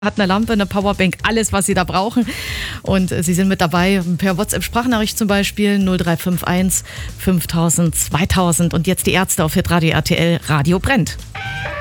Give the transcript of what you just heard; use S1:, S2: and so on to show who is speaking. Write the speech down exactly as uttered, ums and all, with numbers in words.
S1: hat eine Lampe, eine Powerbank, alles, was Sie da brauchen. Und Sie sind mit dabei per WhatsApp-Sprachnachricht zum Beispiel null drei fünf eins fünftausend zweitausend. Und jetzt die Ärzte auf Hitradio R T L. Radio brennt.